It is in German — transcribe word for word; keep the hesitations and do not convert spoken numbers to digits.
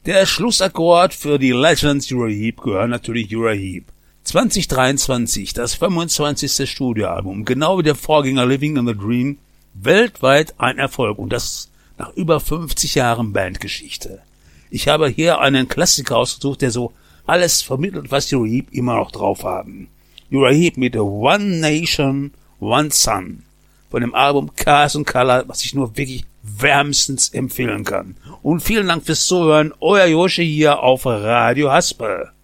Der Schlussakkord für die Legends Uriah Heep gehört natürlich Uriah Heep. zwanzig dreiundzwanzig, das fünfundzwanzigste Studioalbum, genau wie der Vorgänger Living in the Dream, weltweit ein Erfolg und das nach über fünfzig Jahren Bandgeschichte. Ich habe hier einen Klassiker ausgesucht, der so alles vermittelt, was die Uriah Heep immer noch drauf haben. Uriah Heep mit One Nation, One Sun von dem Album Colors and Color, was ich nur wirklich wärmstens empfehlen kann. Und vielen Dank fürs Zuhören, euer Joshi hier auf Radio Haspel.